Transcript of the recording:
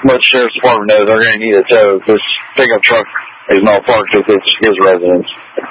let the sheriff's department know they're going to need a tow. This pickup truck is not parked at his residence.